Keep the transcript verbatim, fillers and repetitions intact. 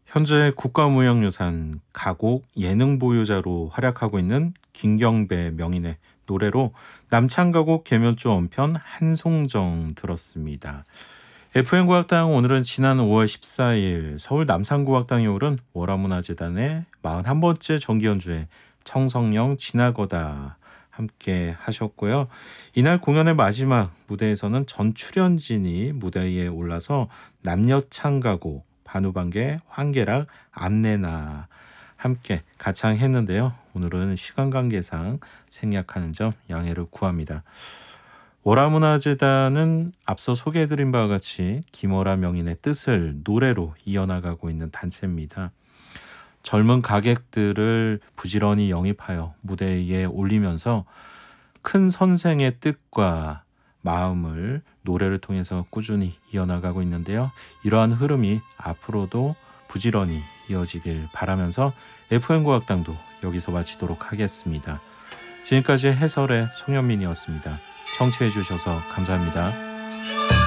현재 국가무형유산 가곡 예능 보유자로 활약하고 있는 김경배 명인의 노래로 남창가곡 개면조 원편 한송정 들었습니다. 에프엠 국악당 오늘은 지난 오월 십사일 서울 남산국악당이 오른 월화문화재단의 사십일 번째 정기연주회 청성령 지나거다 함께 하셨고요. 이날 공연의 마지막 무대에서는 전 출연진이 무대 위에 올라서 남녀창가곡 반우반개 황계락 암내나 함께 가창했는데요. 오늘은 시간 관계상 생략하는 점 양해를 구합니다. 월화문화재단은 앞서 소개해드린 바와 같이 김월화 명인의 뜻을 노래로 이어나가고 있는 단체입니다. 젊은 가객들을 부지런히 영입하여 무대 위에 올리면서 큰 선생의 뜻과 마음을 노래를 통해서 꾸준히 이어나가고 있는데요. 이러한 흐름이 앞으로도 부지런히 이어지길 바라면서 에프엠 국악당도 여기서 마치도록 하겠습니다. 지금까지 해설의 송현민이었습니다. 청취해 주셔서 감사합니다.